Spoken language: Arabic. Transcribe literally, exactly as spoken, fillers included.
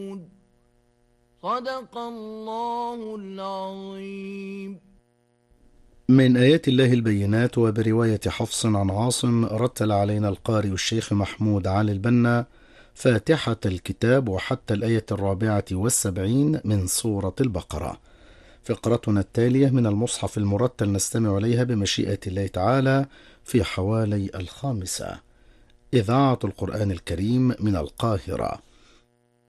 صدق الله العظيم. من آيات الله البينات. وبرواية حفص عن عاصم رتل علينا القارئ الشيخ محمود علي البنا فاتحة الكتاب وحتى الآية الرابعة والسبعين من سورة البقرة. فقرتنا التالية من المصحف المرتل نستمع إليها بمشيئة الله تعالى في حوالي الخامسة. إذاعة القرآن الكريم من القاهرة.